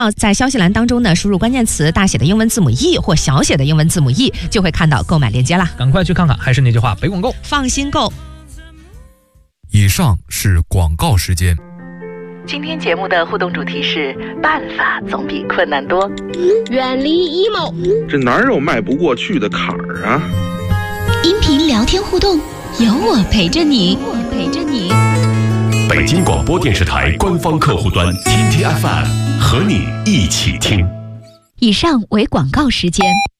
在消息栏当中呢，输入关键词大写的英文字母 E 或小写的英文字母 E， 就会看到购买链接啦。 赶快去看看，还是那句话，北广购， 放心购。 以上是广告时间。 今天节目的互动主题是办法总比困难多， 远离 emo， 这哪有迈不过去的坎儿啊？ 音频聊天互动，有我陪着你， 北京广播电视台官方客户端 TTFM 和你一起听。 以上为广告时间。